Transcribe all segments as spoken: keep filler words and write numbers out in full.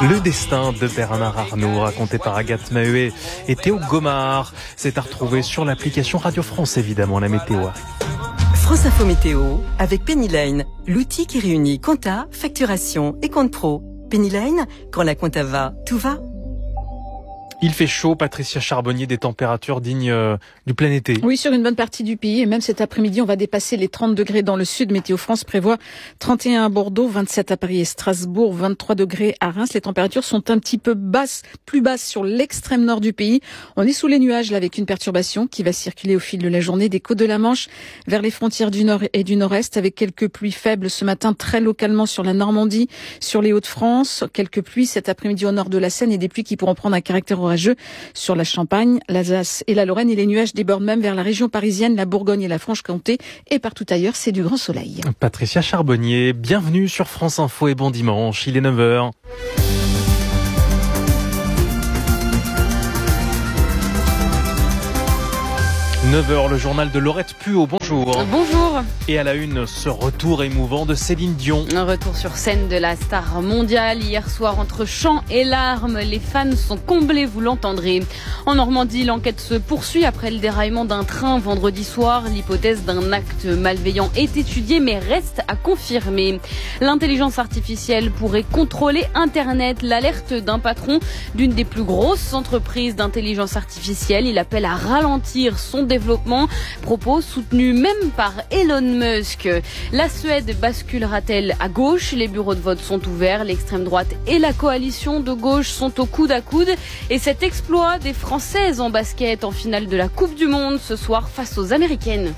Le destin de Bernard Arnault, raconté par Agathe Maheuet et Théo Gomard. C'est à retrouver sur l'application Radio France, évidemment, la météo. France Info Météo avec Pennyline, l'outil qui réunit compta, facturation et compte pro. Pennyline, quand la compta va, tout va. Il fait chaud, Patricia Charbonnier, des températures dignes euh, du plein été. Oui, sur une bonne partie du pays. Et même cet après-midi, on va dépasser les trente degrés dans le sud. Météo France prévoit trente et un à Bordeaux, vingt-sept à Paris et Strasbourg, vingt-trois degrés à Reims. Les températures sont un petit peu basses, plus basses sur l'extrême nord du pays. On est sous les nuages là avec une perturbation qui va circuler au fil de la journée des côtes de la Manche vers les frontières du nord et du nord-est avec quelques pluies faibles ce matin très localement sur la Normandie, sur les Hauts-de-France. Quelques pluies cet après-midi au nord de la Seine et des pluies qui pourront prendre un caractère orageux sur la Champagne, l'Alsace et la Lorraine, et les nuages débordent même vers la région parisienne, la Bourgogne et la Franche-Comté, et partout ailleurs, c'est du grand soleil. Patricia Charbonnier, bienvenue sur France Info et bon dimanche, il est neuf heures. neuf heures, le journal de Laurette Puot, bonjour. Bonjour. Et à la une, ce retour émouvant de Céline Dion. Un retour sur scène de la star mondiale. Hier soir, entre chants et larmes, les fans sont comblés, vous l'entendrez. En Normandie, l'enquête se poursuit après le déraillement d'un train vendredi soir. L'hypothèse d'un acte malveillant est étudiée, mais reste à confirmer. L'intelligence artificielle pourrait contrôler Internet. L'alerte d'un patron d'une des plus grosses entreprises d'intelligence artificielle. Il appelle à ralentir son développement. Développement, propos soutenu même par Elon Musk. La Suède basculera-t-elle à gauche? Les bureaux de vote sont ouverts, l'extrême droite et la coalition de gauche sont au coude à coude. Et cet exploit des Françaises en basket en finale de la Coupe du Monde ce soir face aux Américaines.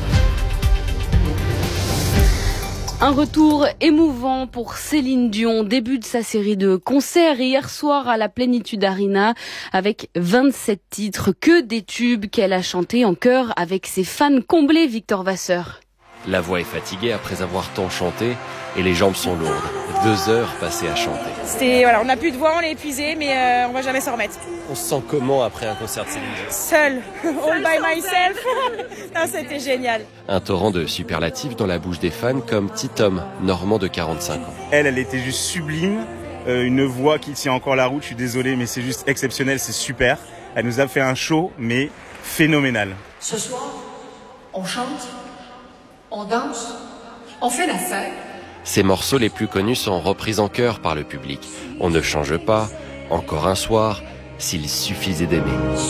Un retour émouvant pour Céline Dion, début de sa série de concerts hier soir à la Plénitude Arena avec vingt-sept titres, que des tubes qu'elle a chantés en chœur avec ses fans comblés, Victor Vasseur. La voix est fatiguée après avoir tant chanté et les jambes sont lourdes. Deux heures passées à chanter. C'était, voilà, on n'a plus de voix, on est épuisé, mais euh, on va jamais s'en remettre. On se sent comment après un concert de Céline Dion? Seul, all by myself. Non, c'était génial. Un torrent de superlatifs dans la bouche des fans comme Titom, normand de quarante-cinq ans. Elle, elle était juste sublime. Euh, une voix qui tient encore la route, je suis désolé, mais c'est juste exceptionnel, c'est super. Elle nous a fait un show, mais phénoménal. Ce soir, on chante, on danse, on fait la fête. Ses morceaux les plus connus sont repris en chœur par le public. On ne change pas, encore un soir, s'il suffisait d'aimer.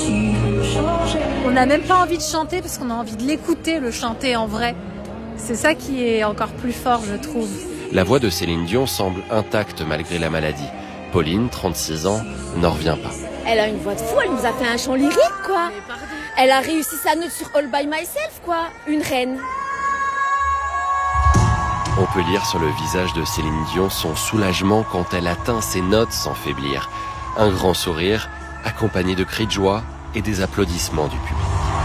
On n'a même pas envie de chanter parce qu'on a envie de l'écouter, le chanter en vrai. C'est ça qui est encore plus fort, je trouve. La voix de Céline Dion semble intacte malgré la maladie. Pauline, trente-six ans, n'en revient pas. Elle a une voix de fou, elle nous a fait un chant lyrique, quoi. Elle a réussi sa note sur All By Myself, quoi. Une reine. On peut lire sur le visage de Céline Dion son soulagement quand elle atteint ses notes sans faiblir. Un grand sourire, accompagné de cris de joie et des applaudissements du public.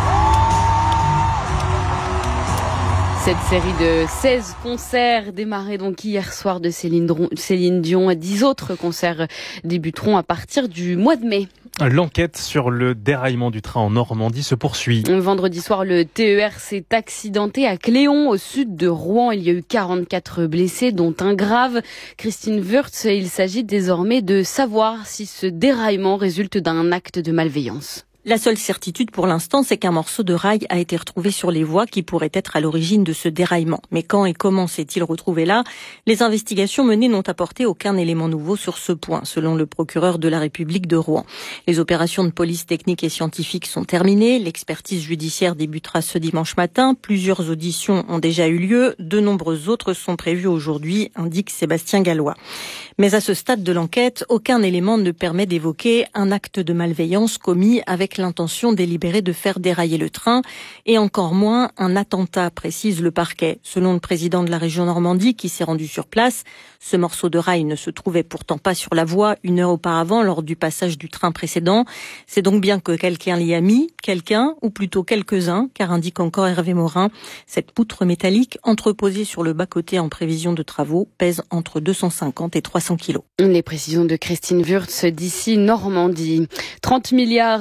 Cette série de seize concerts démarrait donc hier soir de Céline Dion. dix autres concerts débuteront à partir du mois de mai. L'enquête sur le déraillement du train en Normandie se poursuit. Vendredi soir, le T E R s'est accidenté à Cléon, au sud de Rouen. Il y a eu quarante-quatre blessés, dont un grave. Christine Wurtz, il s'agit désormais de savoir si ce déraillement résulte d'un acte de malveillance. La seule certitude pour l'instant, c'est qu'un morceau de rail a été retrouvé sur les voies qui pourrait être à l'origine de ce déraillement. Mais quand et comment s'est-il retrouvé là? Les investigations menées n'ont apporté aucun élément nouveau sur ce point, selon le procureur de la République de Rouen. Les opérations de police technique et scientifique sont terminées. L'expertise judiciaire débutera ce dimanche matin. Plusieurs auditions ont déjà eu lieu. De nombreuses autres sont prévues aujourd'hui, indique Sébastien Gallois. Mais à ce stade de l'enquête, aucun élément ne permet d'évoquer un acte de malveillance commis avec l'intention délibérée de faire dérailler le train, et encore moins un attentat, précise le parquet. Selon le président de la région Normandie qui s'est rendu sur place, ce morceau de rail ne se trouvait pourtant pas sur la voie une heure auparavant lors du passage du train précédent. C'est donc bien que quelqu'un l'y a mis, quelqu'un, ou plutôt quelques-uns, car indique encore Hervé Morin, cette poutre métallique entreposée sur le bas-côté en prévision de travaux pèse entre deux cent cinquante et trois cents kilos. Les précisions de Christine Wurtz d'ici Normandie. trente milliards d'euros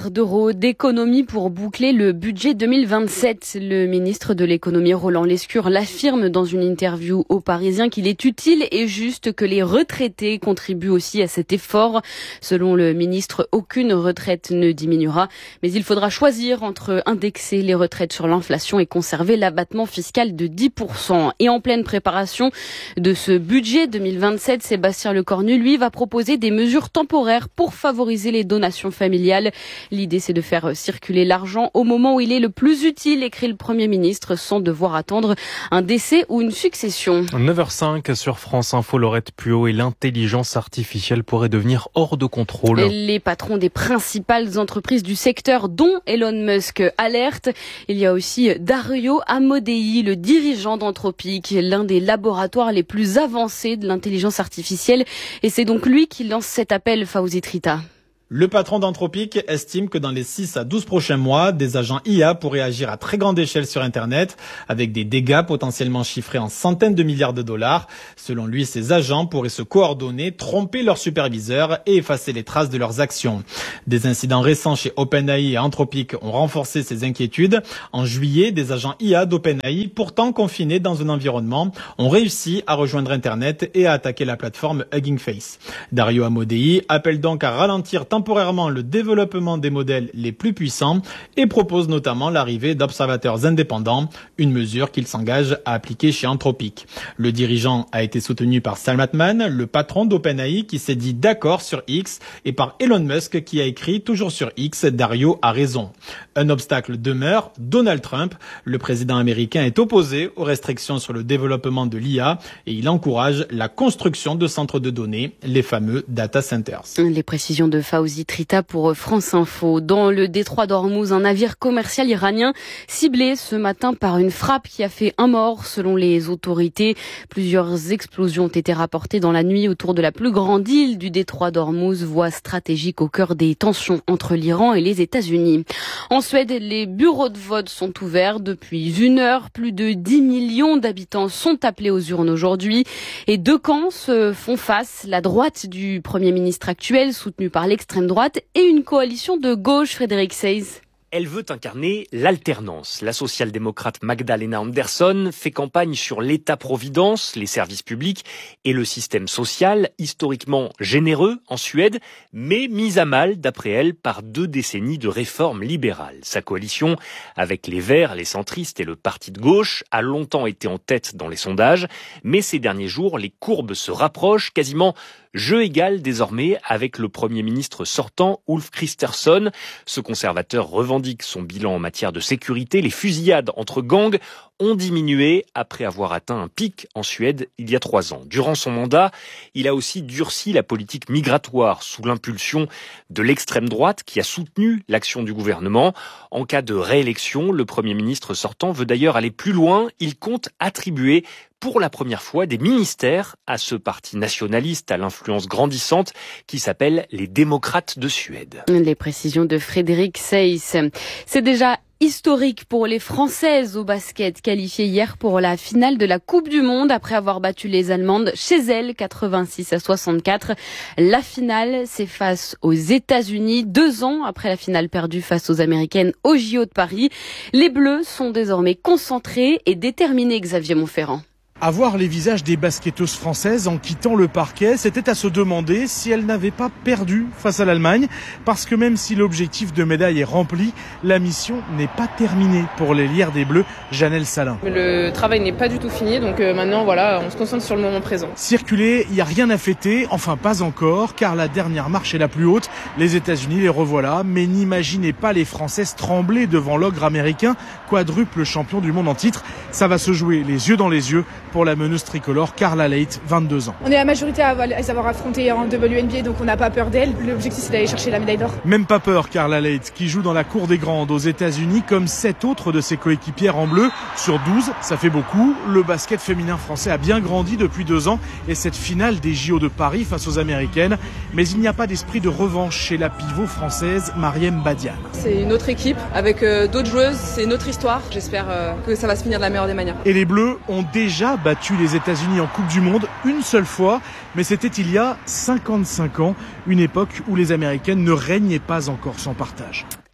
faut d'économies pour boucler le budget deux mille vingt-sept. Le ministre de l'économie Roland Lescure l'affirme dans une interview aux Parisiens qu'il est utile et juste que les retraités contribuent aussi à cet effort. Selon le ministre, aucune retraite ne diminuera, mais il faudra choisir entre indexer les retraites sur l'inflation et conserver l'abattement fiscal de dix pour cent. Et en pleine préparation de ce budget deux mille vingt-sept, Sébastien Lecornu, lui, va proposer des mesures temporaires pour favoriser les donations familiales. L'idée, c'est de faire circuler l'argent au moment où il est le plus utile, écrit le Premier ministre, sans devoir attendre un décès ou une succession. neuf heures cinq sur France Info, Laurette Puot, et l'intelligence artificielle pourrait devenir hors de contrôle. Les patrons des principales entreprises du secteur, dont Elon Musk, alertent. Il y a aussi Dario Amodei, le dirigeant d'Anthropic, l'un des laboratoires les plus avancés de l'intelligence artificielle. Et c'est donc lui qui lance cet appel, Fawzi Trita. Le patron d'Anthropic estime que dans les six à douze prochains mois, des agents I A pourraient agir à très grande échelle sur Internet, avec des dégâts potentiellement chiffrés en centaines de milliards de dollars. Selon lui, ces agents pourraient se coordonner, tromper leurs superviseurs et effacer les traces de leurs actions. Des incidents récents chez OpenAI et Anthropic ont renforcé ces inquiétudes. En juillet, des agents I A d'OpenAI, pourtant confinés dans un environnement, ont réussi à rejoindre Internet et à attaquer la plateforme Hugging Face. Dario Amodei appelle donc à ralentir temporairement le développement des modèles les plus puissants et propose notamment l'arrivée d'observateurs indépendants, une mesure qu'il s'engage à appliquer chez Anthropic. Le dirigeant a été soutenu par Sam Altman, le patron d'OpenAI, qui s'est dit d'accord sur X, et par Elon Musk, qui a écrit toujours sur X, Dario a raison. Un obstacle demeure, Donald Trump. Le président américain est opposé aux restrictions sur le développement de l'I A et il encourage la construction de centres de données, les fameux data centers. Les précisions de Fawzi Trita pour France Info. Dans le détroit d'Ormuz, un navire commercial iranien ciblé ce matin par une frappe qui a fait un mort selon les autorités. Plusieurs explosions ont été rapportées dans la nuit autour de la plus grande île du détroit d'Ormuz, voie stratégique au cœur des tensions entre l'Iran et les États-Unis. En Suède, les bureaux de vote sont ouverts depuis une heure. Plus de dix millions d'habitants sont appelés aux urnes aujourd'hui. Et deux camps se font face. La droite du Premier ministre actuel, soutenue par l'extrême droite, et une coalition de gauche, Frédéric Seyss. Elle veut incarner l'alternance. La social-démocrate Magdalena Andersson fait campagne sur l'État-providence, les services publics et le système social, historiquement généreux en Suède, mais mis à mal, d'après elle, par deux décennies de réformes libérales. Sa coalition, avec les Verts, les centristes et le parti de gauche, a longtemps été en tête dans les sondages, mais ces derniers jours, les courbes se rapprochent, quasiment jeu égal désormais avec le Premier ministre sortant, Ulf Kristersson. Ce conservateur revendique son bilan en matière de sécurité. Les fusillades entre gangs ont diminué après avoir atteint un pic en Suède il y a trois ans. Durant son mandat, il a aussi durci la politique migratoire sous l'impulsion de l'extrême droite qui a soutenu l'action du gouvernement. En cas de réélection, le Premier ministre sortant veut d'ailleurs aller plus loin. Il compte attribuer pour la première fois des ministères à ce parti nationaliste à l'influence grandissante qui s'appelle les démocrates de Suède. Les précisions de Frédéric Seyss. C'est déjà historique pour les Françaises au basket, qualifiées hier pour la finale de la Coupe du Monde après avoir battu les Allemandes chez elles quatre-vingt-six à soixante-quatre. La finale, c'est face aux États-Unis, deux ans après la finale perdue face aux Américaines au J O de Paris. Les Bleus sont désormais concentrés et déterminés, Xavier Monferrand. Avoir les visages des basketteuses françaises en quittant le parquet, c'était à se demander si elles n'avaient pas perdu face à l'Allemagne. Parce que même si l'objectif de médaille est rempli, la mission n'est pas terminée pour les lières des Bleus, Janelle Salin. Le travail n'est pas du tout fini, donc maintenant voilà, on se concentre sur le moment présent. Circuler, il n'y a rien à fêter, enfin pas encore, car la dernière marche est la plus haute. Les États-Unis les revoilà, mais n'imaginez pas les Françaises trembler devant l'ogre américain, quadruple champion du monde en titre. Ça va se jouer les yeux dans les yeux pour la meneuse tricolore Carla Leight, vingt-deux ans. On est la majorité à les avoir affrontés en W N B A, donc on n'a pas peur d'elle. L'objectif, c'est d'aller chercher la médaille d'or. Même pas peur, Carla Leight, qui joue dans la cour des grandes aux États-Unis comme sept autres de ses coéquipières en bleu. Sur douze, ça fait beaucoup. Le basket féminin français a bien grandi depuis deux ans et cette finale des J O de Paris face aux Américaines. Mais il n'y a pas d'esprit de revanche chez la pivot française Marième Badiane. C'est une autre équipe avec euh, d'autres joueuses, c'est une autre histoire. J'espère euh, que ça va se finir de la meilleure des manières. Et les Bleus ont déjà battu les États-Unis en Coupe du Monde une seule fois, mais c'était il y a cinquante-cinq ans, une époque où les Américaines ne régnaient pas encore sans partage.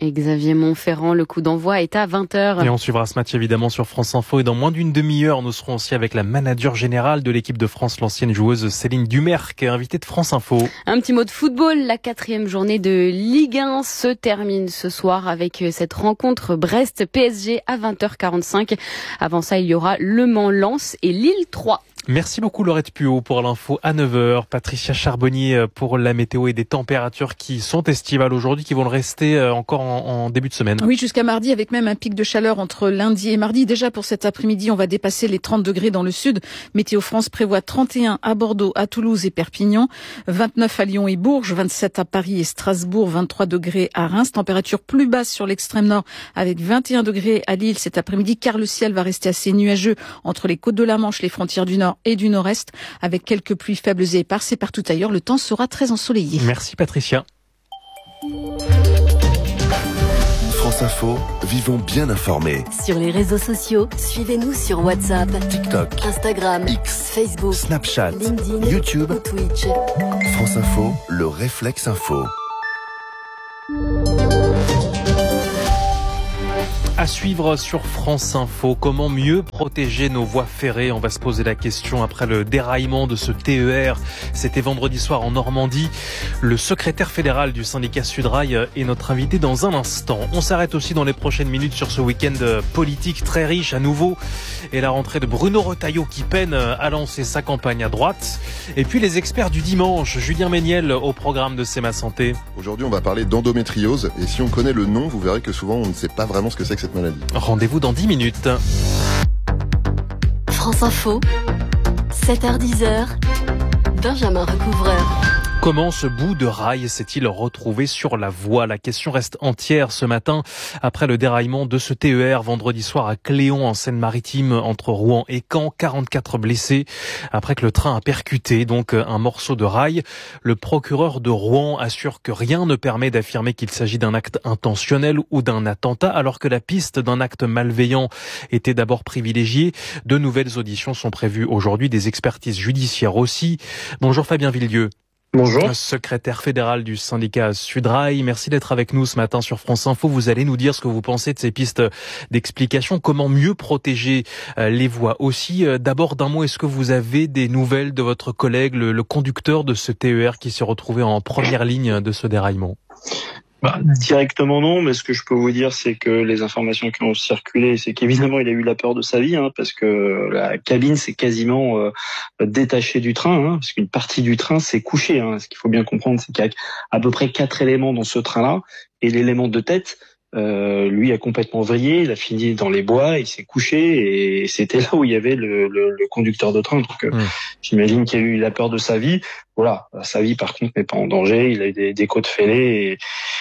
Et Xavier Montferrand, le coup d'envoi est à vingt heures. Et on suivra ce match évidemment sur France Info. Et dans moins d'une demi-heure, nous serons aussi avec la manager générale de l'équipe de France, l'ancienne joueuse Céline Dumerc, invitée de France Info. Un petit mot de football. La quatrième journée de Ligue un se termine ce soir avec cette rencontre Brest-P S G à vingt heures quarante-cinq. Avant ça, il y aura Le Mans-Lens et Lille trois. Merci beaucoup Laurette Puot pour l'info à neuf heures. Patricia Charbonnier pour la météo et des températures qui sont estivales aujourd'hui, qui vont le rester encore en, en début de semaine. Oui, jusqu'à mardi, avec même un pic de chaleur entre lundi et mardi. Déjà pour cet après-midi, on va dépasser les trente degrés dans le sud. Météo France prévoit trente et un à Bordeaux, à Toulouse et Perpignan, vingt-neuf à Lyon et Bourges, vingt-sept à Paris et Strasbourg, vingt-trois degrés à Reims. Température plus basse sur l'extrême nord avec vingt et un degrés à Lille cet après-midi, car le ciel va rester assez nuageux entre les côtes de la Manche, les frontières du nord et du nord-est, avec quelques pluies faibles et éparses. Et partout ailleurs, le temps sera très ensoleillé. Merci Patricia. France Info, vivons bien informés. Sur les réseaux sociaux, suivez-nous sur WhatsApp, TikTok, Instagram, X, Facebook, Snapchat, LinkedIn, YouTube, ou Twitch. France Info, le réflexe info. À suivre sur France Info, comment mieux protéger nos voies ferrées? On va se poser la question après le déraillement de ce T E R. C'était vendredi soir en Normandie. Le secrétaire fédéral du syndicat Sudrail est notre invité dans un instant. On s'arrête aussi dans les prochaines minutes sur ce week-end politique très riche à nouveau. Et la rentrée de Bruno Retailleau qui peine à lancer sa campagne à droite. Et puis les experts du dimanche, Julien Méniel au programme de C'est ma santé. Aujourd'hui, on va parler d'endométriose. Et si on connaît le nom, vous verrez que souvent on ne sait pas vraiment ce que c'est que cette maladie. Rendez-vous dans dix minutes. France Info, sept heures dix, Benjamin Recouvreur. Comment ce bout de rail s'est-il retrouvé sur la voie? La question reste entière ce matin après le déraillement de ce T E R vendredi soir à Cléon en Seine-Maritime entre Rouen et Caen. quarante-quatre blessés après que le train a percuté donc un morceau de rail. Le procureur de Rouen assure que rien ne permet d'affirmer qu'il s'agit d'un acte intentionnel ou d'un attentat alors que la piste d'un acte malveillant était d'abord privilégiée. De nouvelles auditions sont prévues aujourd'hui, des expertises judiciaires aussi. Bonjour Fabien Villedieu. Bonjour. Secrétaire fédéral du syndicat Sudrail, merci d'être avec nous ce matin sur France Info. Vous allez nous dire ce que vous pensez de ces pistes d'explication. Comment mieux protéger les voies aussi? D'abord d'un mot, est-ce que vous avez des nouvelles de votre collègue, le, le conducteur de ce T E R qui s'est retrouvé en première ligne de ce déraillement? Bah, directement non, mais ce que je peux vous dire, c'est que les informations qui ont circulé, c'est qu'évidemment il a eu la peur de sa vie, hein, parce que la cabine s'est quasiment euh, détachée du train, hein, parce qu'une partie du train s'est couchée. Hein. Ce qu'il faut bien comprendre, c'est qu'il y a à peu près quatre éléments dans ce train-là, et l'élément de tête, euh, lui a complètement vrillé, il a fini dans les bois, il s'est couché, et c'était là où il y avait le, le, le conducteur de train. Donc euh, mmh. J'imagine qu'il a eu la peur de sa vie. Voilà, sa vie par contre n'est pas en danger, il a eu des, des côtes fêlées et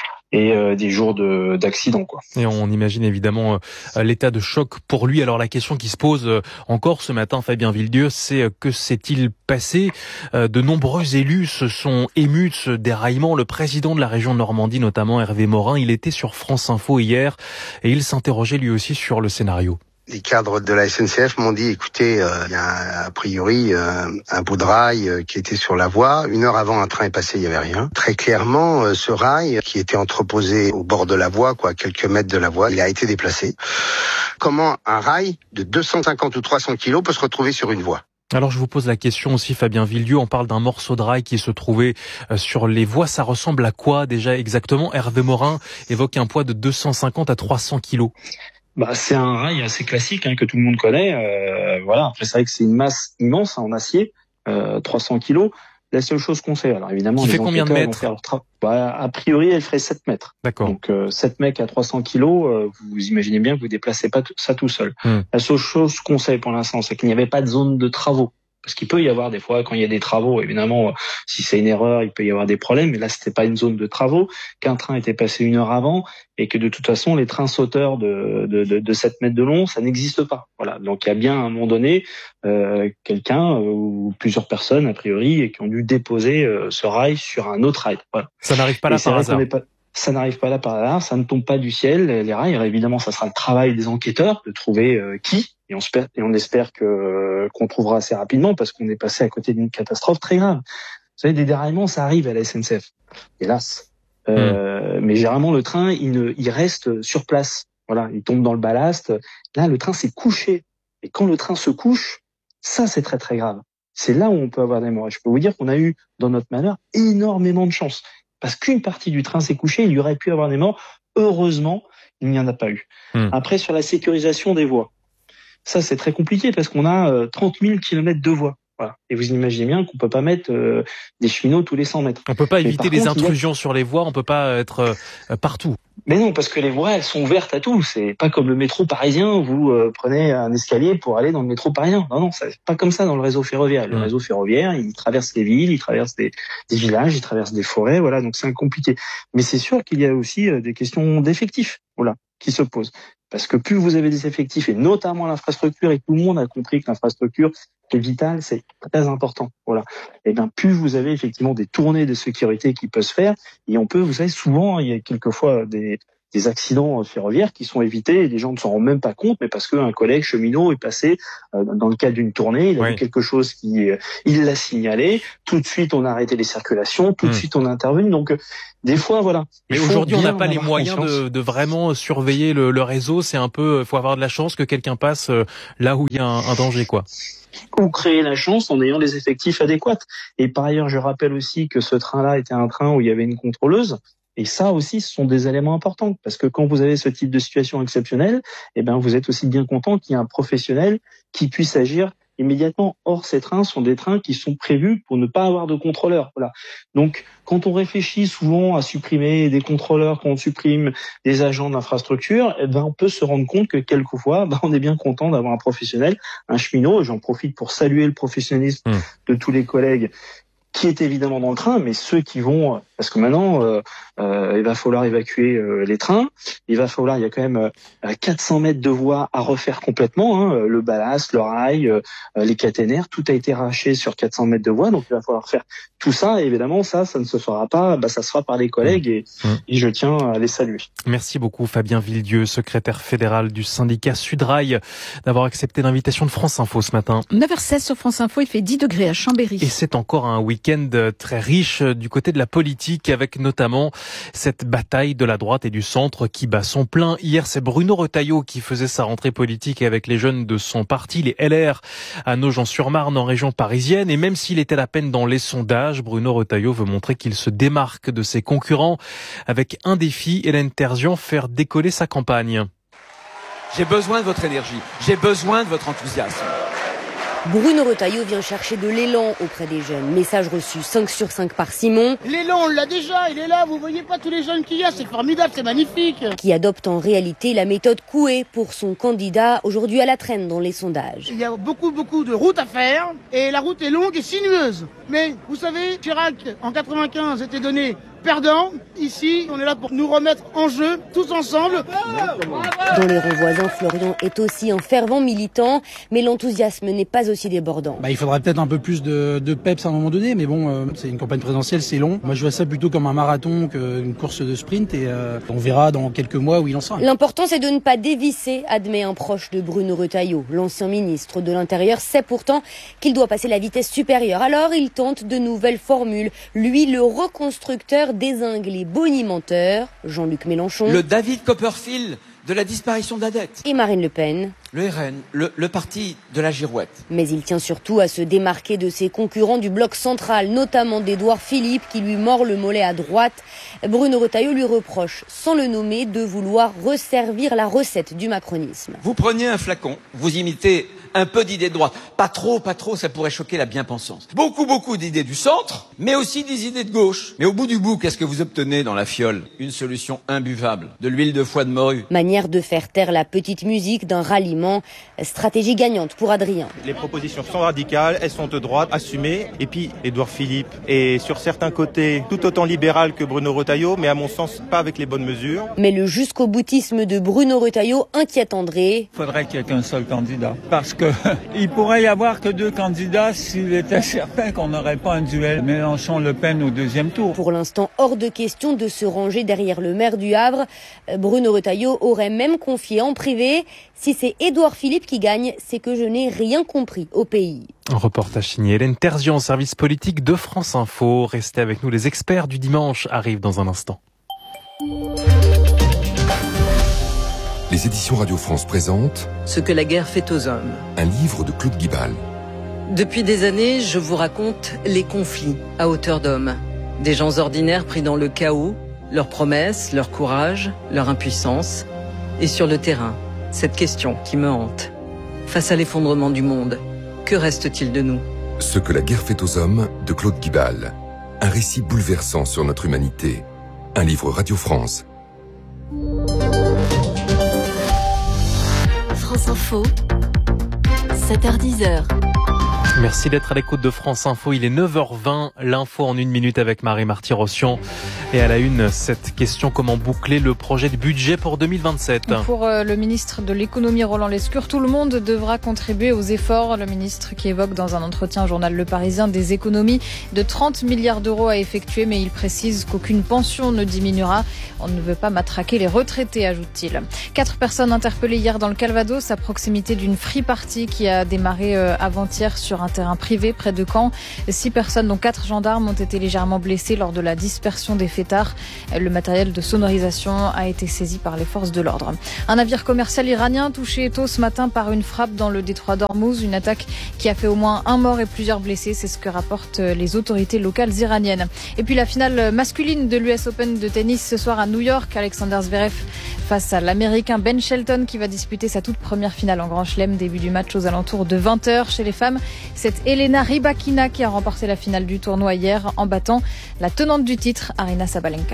et euh, des jours de d'accident quoi. Et on imagine évidemment euh, l'état de choc pour lui. Alors la question qui se pose euh, encore ce matin, Fabien Villedieu, c'est euh, que s'est-il passé? euh, De nombreux élus se sont émus de ce déraillement. Le président de la région de Normandie, notamment Hervé Morin, il était sur France Info hier et il s'interrogeait lui aussi sur le scénario. Les cadres de la S N C F m'ont dit, écoutez, il euh, y a a priori euh, un bout de rail euh, qui était sur la voie. Une heure avant, un train est passé, il y avait rien. Très clairement, euh, ce rail qui était entreposé au bord de la voie, quoi, quelques mètres de la voie, il a été déplacé. Comment un rail de deux cent cinquante ou trois cents kilos peut se retrouver sur une voie? Alors je vous pose la question aussi, Fabien Villedieu, on parle d'un morceau de rail qui se trouvait sur les voies. Ça ressemble à quoi déjà exactement? Hervé Morin évoque un poids de deux cent cinquante à trois cents kilos. Bah, c'est un rail assez classique hein, que tout le monde connaît. Euh, voilà. Après, c'est vrai que c'est une masse immense hein, en acier, euh, trois cents kilos. La seule chose qu'on sait, alors évidemment, qui fait combien de mètres? Tra- bah, a priori, elle ferait sept mètres. D'accord. Donc euh, sept mecs à trois cents kilos, euh, vous imaginez bien que vous déplacez pas tout, ça tout seul. Hum. La seule chose qu'on sait pour l'instant, c'est qu'il n'y avait pas de zone de travaux. Parce qu'il peut y avoir des fois, quand il y a des travaux, évidemment, si c'est une erreur, il peut y avoir des problèmes. Mais là, c'était pas une zone de travaux, qu'un train était passé une heure avant et que de toute façon, les trains sauteurs de, de, de, de sept mètres de long, ça n'existe pas. Voilà. Donc, il y a bien à un moment donné euh, quelqu'un euh, ou plusieurs personnes, a priori, et qui ont dû déposer euh, ce rail sur un autre rail. Voilà. Ça n'arrive pas là par hasard. Pas... Ça n'arrive pas là par hasard, ça ne tombe pas du ciel, les rails. Alors évidemment, ça sera le travail des enquêteurs de trouver euh, qui, et on, espère, et on espère que euh, qu'on trouvera assez rapidement parce qu'on est passé à côté d'une catastrophe très grave. Vous savez, des déraillements, ça arrive à la S N C F, hélas. Euh, mmh. Mais généralement, le train, il, ne, il reste sur place. Voilà, il tombe dans le ballast. Là, le train s'est couché. Et quand le train se couche, ça, c'est très, très grave. C'est là où on peut avoir des morts. Et je peux vous dire qu'on a eu, dans notre malheur, énormément de chance. Parce qu'une partie du train s'est couchée, il y aurait pu avoir des morts. Heureusement, il n'y en a pas eu. Mmh. Après, sur la sécurisation des voies. Ça, c'est très compliqué parce qu'on a euh, trente mille kilomètres de voies. Voilà. Et vous imaginez bien qu'on peut pas mettre euh, des cheminots tous les cent mètres. On peut pas éviter les contre, intrusions a... sur les voies, on peut pas être euh, partout. Mais non, parce que les voies, elles sont ouvertes à tout. C'est pas comme le métro parisien, vous euh, prenez un escalier pour aller dans le métro parisien. Non, non, c'est pas comme ça dans le réseau ferroviaire. Le mmh. réseau ferroviaire, il traverse les villes, il traverse des, des villages, il traverse des forêts, voilà, donc c'est compliqué. Mais c'est sûr qu'il y a aussi euh, des questions d'effectifs, voilà, qui se posent. Parce que plus vous avez des effectifs, et notamment l'infrastructure, et tout le monde a compris que l'infrastructure est vitale, c'est très important. Voilà. Et bien, plus vous avez effectivement des tournées de sécurité qui peuvent se faire, et on peut, vous savez, souvent, il y a quelquefois des, des accidents ferroviaires qui sont évités, et les gens ne s'en rendent même pas compte, mais parce qu'un collègue cheminot est passé euh, dans le cadre d'une tournée, il a oui. vu quelque chose qui, euh, il l'a signalé, tout de suite on a arrêté les circulations, tout mmh. de suite on a intervenu. Donc, euh, des fois, voilà. Mais aujourd'hui, on n'a pas les moyens de, de vraiment surveiller le, le réseau. C'est un peu, faut avoir de la chance que quelqu'un passe là où il y a un, un danger, quoi. Ou créer la chance en ayant les effectifs adéquats. Et par ailleurs, je rappelle aussi que ce train-là était un train où il y avait une contrôleuse. Et ça aussi, ce sont des éléments importants. Parce que quand vous avez ce type de situation exceptionnelle, eh ben, vous êtes aussi bien content qu'il y ait un professionnel qui puisse agir immédiatement. Or, ces trains sont des trains qui sont prévus pour ne pas avoir de contrôleurs. Voilà. Donc, quand on réfléchit souvent à supprimer des contrôleurs, quand on supprime des agents d'infrastructure, eh ben, on peut se rendre compte que quelquefois, ben, on est bien content d'avoir un professionnel, un cheminot. J'en profite pour saluer le professionnalisme mmh. de tous les collègues qui est évidemment dans le train, mais ceux qui vont, parce que maintenant, euh, euh, il va falloir évacuer euh, les trains, il va falloir, il y a quand même euh, quatre cents mètres de voies à refaire complètement, hein, le ballast, le rail, euh, les caténaires, tout a été arraché sur quatre cents mètres de voies, donc il va falloir faire tout ça, et évidemment, ça, ça ne se fera pas, bah, ça se fera par les collègues, et, mmh. et je tiens à les saluer. Merci beaucoup Fabien Villedieu, secrétaire fédéral du syndicat Sudrail, d'avoir accepté l'invitation de France Info ce matin. neuf heures seize sur France Info, il fait dix degrés à Chambéry. Et c'est encore un week-end très riche du côté de la politique, avec notamment cette bataille de la droite et du centre qui bat son plein. Hier, c'est Bruno Retailleau qui faisait sa rentrée politique avec les jeunes de son parti, les L R, à Nogent-sur-Marne, en région parisienne. Et même s'il était à peine dans les sondages, Bruno Retailleau veut montrer qu'il se démarque de ses concurrents avec un défi, Hélène Terzian, faire décoller sa campagne. J'ai besoin de votre énergie, j'ai besoin de votre enthousiasme. Bruno Retailleau vient chercher de l'élan auprès des jeunes. Message reçu cinq sur cinq par Simon. L'élan, on l'a déjà, il est là, vous voyez pas tous les jeunes qu'il y a, c'est formidable, c'est magnifique. Qui adopte en réalité la méthode Coué pour son candidat, aujourd'hui à la traîne dans les sondages. Il y a beaucoup, beaucoup de routes à faire, et la route est longue et sinueuse. Mais, vous savez, Chirac, en quatre-vingt-quinze, était donné perdant. Ici, on est là pour nous remettre en jeu, tous ensemble. Dans les rangs voisins, Florian est aussi un fervent militant, mais l'enthousiasme n'est pas aussi débordant. Bah, il faudrait peut-être un peu plus de, de peps à un moment donné, mais bon, euh, c'est une campagne présidentielle, c'est long. Moi, je vois ça plutôt comme un marathon qu'une course de sprint, et euh, on verra dans quelques mois où il en sera. L'important, c'est de ne pas dévisser, admet un proche de Bruno Retailleau. L'ancien ministre de l'Intérieur sait pourtant qu'il doit passer la vitesse supérieure. Alors, il tente de nouvelles formules. Lui, le reconstructeur dézingue les bonimenteurs, Jean-Luc Mélenchon. Le David Copperfield de la disparition de la dette. Et Marine Le Pen. Le R N, le, le parti de la girouette. Mais il tient surtout à se démarquer de ses concurrents du bloc central, notamment d'Édouard Philippe qui lui mord le mollet à droite. Bruno Retailleau lui reproche, sans le nommer, de vouloir resservir la recette du macronisme. Vous preniez un flacon, vous imitez un peu d'idées de droite. Pas trop, pas trop, ça pourrait choquer la bien-pensance. Beaucoup, beaucoup d'idées du centre, mais aussi des idées de gauche. Mais au bout du bout, qu'est-ce que vous obtenez dans la fiole? Une solution imbuvable, de l'huile de foie de morue. Manière de faire taire la petite musique d'un ralliement. Stratégie gagnante pour Adrien. Les propositions sont radicales, elles sont de droite, assumées. Et puis, Édouard Philippe est sur certains côtés tout autant libéral que Bruno Retailleau, mais à mon sens, pas avec les bonnes mesures. Mais le jusqu'au boutisme de Bruno Retailleau inquiète André. Il faudrait qu'il n'y ait qu'un seul candidat. Parce que il pourrait y avoir que deux candidats s'il était certain qu'on n'aurait pas un duel Mélenchon-Le Pen au deuxième tour. Pour l'instant, hors de question de se ranger derrière le maire du Havre. Bruno Retailleau aurait même confié en privé: si c'est Édouard Philippe qui gagne, c'est que je n'ai rien compris au pays. Un reportage signé Hélène Terzian, service politique de France Info. Restez avec nous, les experts du dimanche arrivent dans un instant. Les éditions Radio France présentent Ce que la guerre fait aux hommes. Un livre de Claude Guibal. Depuis des années, je vous raconte les conflits à hauteur d'homme. Des gens ordinaires pris dans le chaos, leurs promesses, leur courage, leur impuissance. Et sur le terrain, cette question qui me hante. Face à l'effondrement du monde, que reste-t-il de nous ? Ce que la guerre fait aux hommes de Claude Guibal. Un récit bouleversant sur notre humanité. Un livre Radio France. France Info, sept heures dix. Merci d'être à l'écoute de France Info. Il est neuf heures vingt. L'info en une minute avec Marie-Marty Rossian. Et à la une, cette question, comment boucler le projet de budget pour deux mille vingt-sept ? Pour le ministre de l'économie Roland Lescure, tout le monde devra contribuer aux efforts. Le ministre qui évoque dans un entretien au journal Le Parisien des économies de trente milliards d'euros à effectuer, mais il précise qu'aucune pension ne diminuera. On ne veut pas matraquer les retraités, ajoute-t-il. Quatre personnes interpellées hier dans le Calvados à proximité d'une free party qui a démarré avant-hier sur un terrain privé près de Caen. Six personnes, dont quatre gendarmes, ont été légèrement blessées lors de la dispersion des fêtards. Le matériel de sonorisation a été saisi par les forces de l'ordre. Un navire commercial iranien touché tôt ce matin par une frappe dans le détroit d'Ormuz, une attaque qui a fait au moins un mort et plusieurs blessés. C'est ce que rapportent les autorités locales iraniennes. Et puis la finale masculine de l'U S Open de tennis ce soir à New York. Alexander Zverev face à l'Américain Ben Shelton qui va disputer sa toute première finale en Grand Chelem. Début du match aux alentours de vingt heures. Chez les femmes, c'est Elena Rybakina qui a remporté la finale du tournoi hier en battant la tenante du titre, Aryna Sabalenka.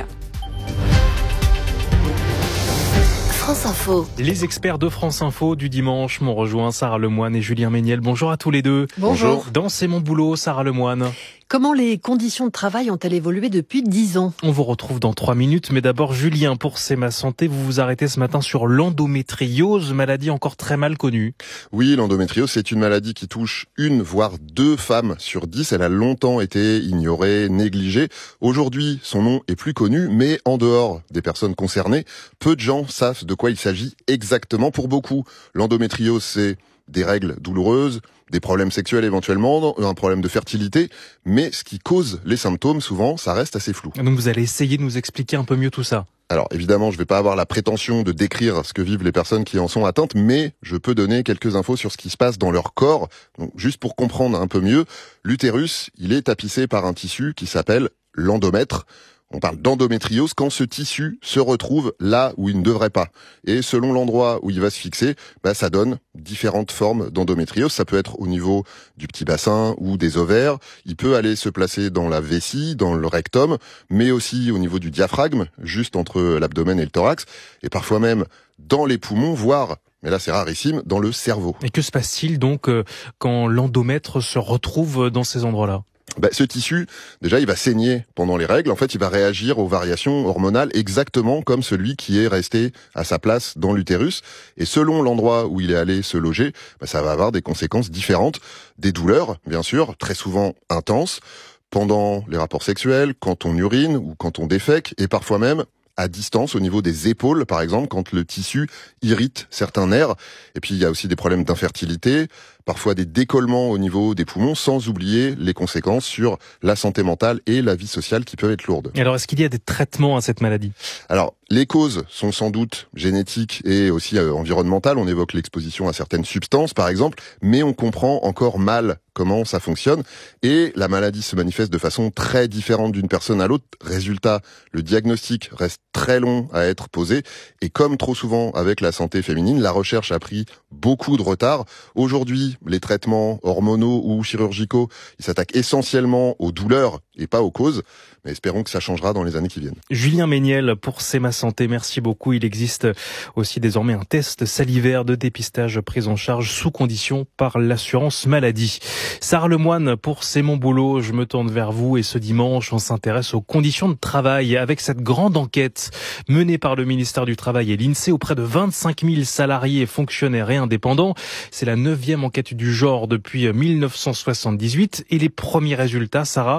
France Info. Les experts de France Info du dimanche m'ont rejoint, Sarah Lemoine et Julien Méniel. Bonjour à tous les deux. Bonjour. Dans C'est mon boulot, Sarah Lemoine. Comment les conditions de travail ont-elles évolué depuis dix ans ? On vous retrouve dans trois minutes, mais d'abord Julien, pour C'est ma santé, vous vous arrêtez ce matin sur l'endométriose, maladie encore très mal connue. Oui, l'endométriose, c'est une maladie qui touche une, voire deux femmes sur dix. Elle a longtemps été ignorée, négligée. Aujourd'hui, son nom est plus connu, mais en dehors des personnes concernées, peu de gens savent de quoi il s'agit exactement. Pour beaucoup, l'endométriose, c'est des règles douloureuses, des problèmes sexuels éventuellement, un problème de fertilité, mais ce qui cause les symptômes, souvent, ça reste assez flou. Donc vous allez essayer de nous expliquer un peu mieux tout ça. Alors évidemment, je vais pas avoir la prétention de décrire ce que vivent les personnes qui en sont atteintes, mais je peux donner quelques infos sur ce qui se passe dans leur corps. Donc, juste pour comprendre un peu mieux, l'utérus, il est tapissé par un tissu qui s'appelle l'endomètre. On parle d'endométriose quand ce tissu se retrouve là où il ne devrait pas. Et selon l'endroit où il va se fixer, bah, ça donne différentes formes d'endométriose. Ça peut être au niveau du petit bassin ou des ovaires. Il peut aller se placer dans la vessie, dans le rectum, mais aussi au niveau du diaphragme, juste entre l'abdomen et le thorax. Et parfois même dans les poumons, voire, mais là c'est rarissime, dans le cerveau. Et que se passe-t-il donc euh, quand l'endomètre se retrouve dans ces endroits-là ? Bah, ce tissu, déjà, il va saigner pendant les règles. En fait, il va réagir aux variations hormonales exactement comme celui qui est resté à sa place dans l'utérus. Et selon l'endroit où il est allé se loger, bah, ça va avoir des conséquences différentes. Des douleurs, bien sûr, très souvent intenses, pendant les rapports sexuels, quand on urine ou quand on défèque, et parfois même à distance, au niveau des épaules, par exemple, quand le tissu irrite certains nerfs. Et puis, il y a aussi des problèmes d'infertilité, parfois des décollements au niveau des poumons, sans oublier les conséquences sur la santé mentale et la vie sociale qui peuvent être lourdes. Et alors, est-ce qu'il y a des traitements à cette maladie ? Alors, les causes sont sans doute génétiques et aussi euh, environnementales. On évoque l'exposition à certaines substances, par exemple, mais on comprend encore mal comment ça fonctionne. Et la maladie se manifeste de façon très différente d'une personne à l'autre. Résultat, le diagnostic reste très long à être posé. Et comme trop souvent avec la santé féminine, la recherche a pris beaucoup de retard. Aujourd'hui, les traitements hormonaux ou chirurgicaux, ils s'attaquent essentiellement aux douleurs et pas aux causes. Mais espérons que ça changera dans les années qui viennent. Julien Méniel pour C'est ma santé, merci beaucoup. Il existe aussi désormais un test salivaire de dépistage pris en charge sous condition par l'assurance maladie. Sarah Lemoine pour C'est mon boulot, je me tourne vers vous et ce dimanche on s'intéresse aux conditions de travail avec cette grande enquête menée par le ministère du Travail et l'INSEE auprès de vingt-cinq mille salariés, fonctionnaires et indépendants. C'est la neuvième enquête du genre depuis mille neuf cent soixante-dix-huit et les premiers résultats, Sarah,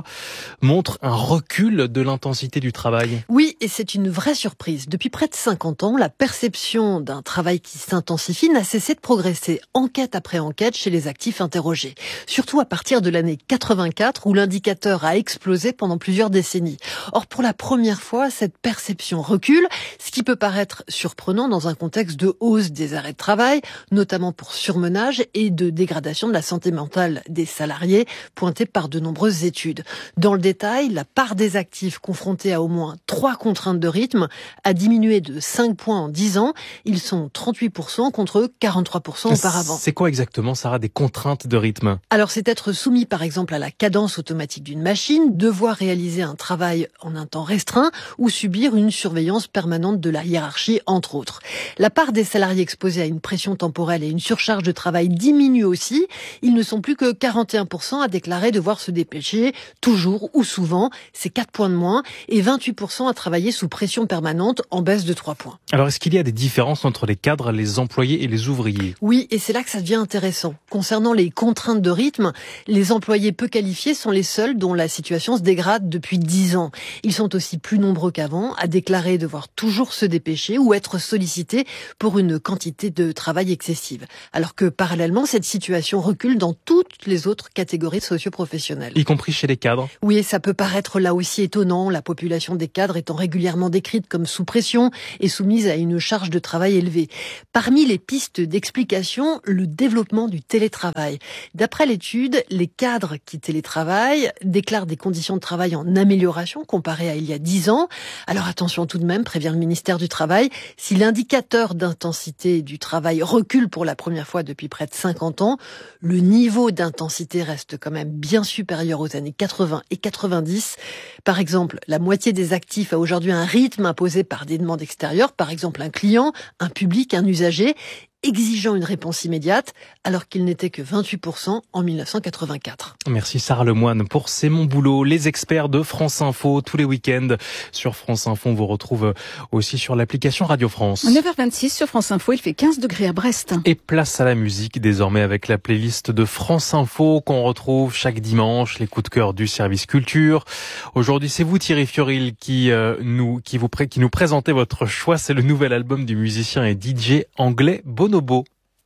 montrent un recul de l'intensité du travail. Oui, et c'est une vraie surprise. Depuis près de cinquante ans, la perception d'un travail qui s'intensifie n'a cessé de progresser, enquête après enquête, chez les actifs interrogés. Surtout à partir de l'année quatre-vingt-quatre, où l'indicateur a explosé pendant plusieurs décennies. Or, pour la première fois, cette perception recule, ce qui peut paraître surprenant dans un contexte de hausse des arrêts de travail, notamment pour surmenage et de dégradation de la santé mentale des salariés, pointée par de nombreuses études. Dans le détail, la part des actifs confrontés à au moins trois contraintes de rythme a diminué de cinq points en dix ans. Ils sont trente-huit pour cent contre quarante-trois pour cent auparavant. C'est quoi exactement, Sarah, des contraintes de rythme? Alors, c'est être soumis, par exemple, à la cadence automatique d'une machine, devoir réaliser un travail en un temps restreint ou subir une surveillance permanente de la hiérarchie, entre autres. La part des salariés exposés à une pression temporelle et une surcharge de travail diminue aussi. Ils ne sont plus que quarante et un pour cent à déclarer devoir se dépêcher, toujours ou souvent, c'est quatre points de moins, et vingt-huit pour cent à travailler sous pression permanente, en baisse de trois points. Alors, est-ce qu'il y a des différences entre les cadres, les employés et les ouvriers? Oui, et c'est là que ça devient intéressant. Concernant les contraintes de rythme, les employés peu qualifiés sont les seuls dont la situation se dégrade depuis dix ans. Ils sont aussi plus nombreux qu'avant à déclarer devoir toujours se dépêcher ou être sollicités pour une quantité de travail excessive. Alors que parallèlement, cette situation recule dans toutes les autres catégories socio-professionnelles. Y compris chez les cadres? Oui, et ça peut paraître là aussi étonnant, la population des cadres étant régulièrement décrite comme sous pression et soumise à une charge de travail élevée. Parmi les pistes d'explication, le développement du télétravail. D'après l'étude, les cadres qui télétravaillent déclarent des conditions de travail en amélioration comparées à il y a dix ans. Alors attention tout de même, prévient le ministère du Travail, si l'indicateur d'intensité du travail recule pour la première fois depuis près de cinquante ans, le niveau d'intensité reste quand même bien supérieur aux années quatre-vingts et quatre-vingt-dix. Par exemple, la moitié des actifs a aujourd'hui un rythme imposé par des demandes extérieures, par exemple un client, un public, un usager, exigeant une réponse immédiate, alors qu'il n'était que vingt-huit pour cent en mille neuf cent quatre-vingt-quatre. Merci Sarah Lemoine pour C'est mon boulot. Les experts de France Info, tous les week-ends sur France Info. On vous retrouve aussi sur l'application Radio France. neuf heures vingt-six sur France Info, il fait quinze degrés à Brest. Et place à la musique désormais avec la playlist de France Info qu'on retrouve chaque dimanche, les coups de cœur du service culture. Aujourd'hui, c'est vous Thierry Fioril qui euh, nous qui vous pré- qui nous présentez votre choix. C'est le nouvel album du musicien et D J anglais Bonobo.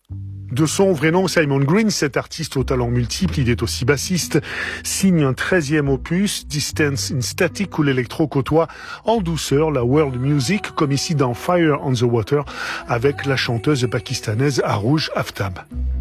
De son vrai nom, Simon Green, cet artiste au talent multiple, il est aussi bassiste, signe un treizième opus, Distance in Static, où l'électro côtoie en douceur la world music, comme ici dans Fire on the Water, avec la chanteuse pakistanaise Arooj Aftab.